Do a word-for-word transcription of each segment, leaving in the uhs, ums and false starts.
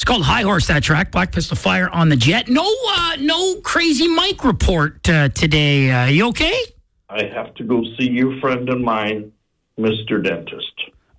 It's called High Horse, that track. Black Pistol Fire on the Jet. No uh, no crazy Mike report uh, today. Uh, you okay? I have to go see your friend of mine, Mister Dentist.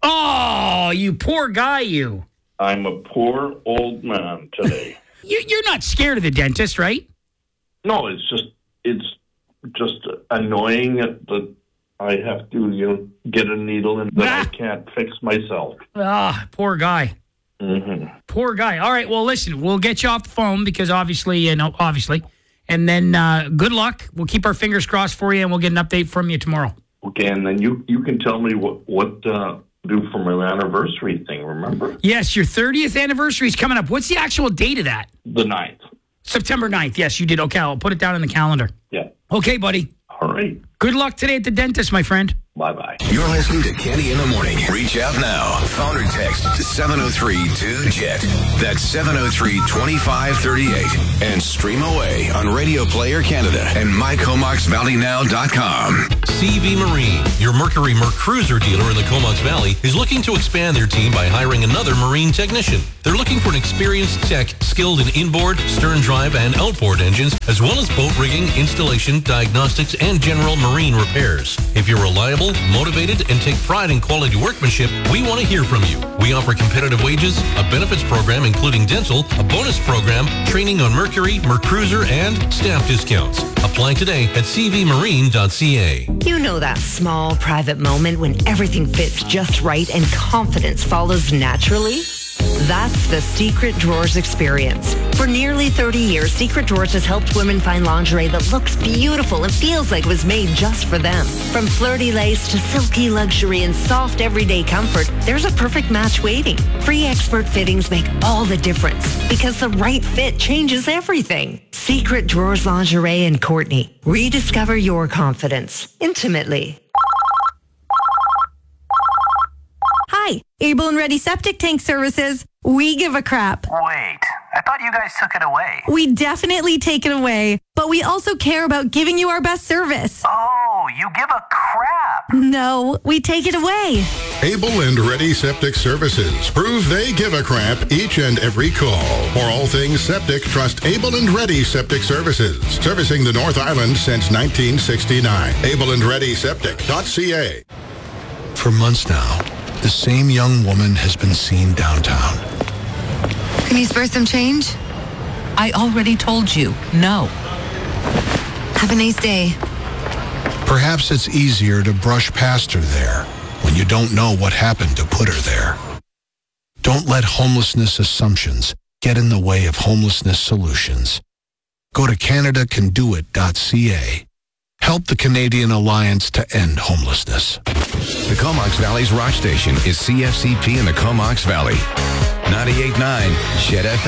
Oh, you poor guy, you. I'm a poor old man today. you you're not scared of the dentist, right? No, it's just it's just annoying that I have to, you know, get a needle and that Ah. I can't fix myself. Ah, poor guy. Mm-hmm. Poor guy. All right, well, listen, we'll get you off the phone because obviously, you know, obviously. And then uh, good luck. We'll keep our fingers crossed for you, and we'll get an update from you tomorrow. Okay, and then you, you can tell me what, what uh, do for my anniversary thing, remember? Yes, your thirtieth anniversary is coming up. What's the actual date of that? The ninth. September ninth. Yes, you did. Okay, I'll put it down in the calendar. Yeah. Okay, buddy. All right. Good luck today at the dentist, my friend. Bye-bye. You're listening to Kenny in the Morning. Reach out now. Phone or text to seven oh three two Jet. That's seven oh three, two five three eight. And stream away on Radio Player Canada and my comox valley now dot com. C V Marine, your Mercury Mercruiser dealer in the Comox Valley, is looking to expand their team by hiring another marine technician. They're looking for an experienced tech skilled in inboard, stern drive, and outboard engines, as well as boat rigging, installation, diagnostics, and general marine repairs. If you're reliable, motivated, and take pride in quality workmanship, we want to hear from you. We offer competitive wages, a benefits program including dental, a bonus program, training on Mercury, Mercruiser, and staff discounts. Apply today at c v marine dot c a. You know that small private moment when everything fits just right and confidence follows naturally? That's the Secret Drawers experience. For nearly thirty years, Secret Drawers has helped women find lingerie that looks beautiful and feels like it was made just for them. From flirty lace to silky luxury and soft everyday comfort, there's a perfect match waiting. Free expert fittings make all the difference because the right fit changes everything. Secret Drawers Lingerie and Courtney. Rediscover your confidence intimately. Hi, Able and Ready Septic Tank Services. We give a crap. Wait, I thought you guys took it away. We definitely take it away, but we also care about giving you our best service. Oh, you give a crap. No, we take it away. Able and Ready Septic Services. Prove they give a crap each and every call. For all things septic, trust Able and Ready Septic Services. Servicing the North Island since nineteen sixty-nine. able and ready septic dot c a. For months now, the same young woman has been seen downtown. Can you spare some change? I already told you, no. Have a nice day. Perhaps it's easier to brush past her there when you don't know what happened to put her there. Don't let homelessness assumptions get in the way of homelessness solutions. Go to canada can do it dot c a. Help the Canadian Alliance to end homelessness. The Comox Valley's rock station is C F C P in the Comox Valley. ninety-eight point nine Shed F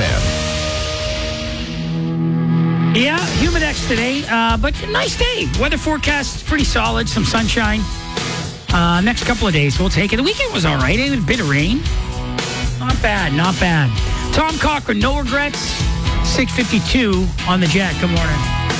M. Yeah, Humidex today, uh, but a nice day. Weather forecast is pretty solid, some sunshine. Uh, next couple of days, we'll take it. The weekend was all right. A bit of rain. Not bad, not bad. Tom Cochran, no regrets. six fifty-two on the Jet. Good morning.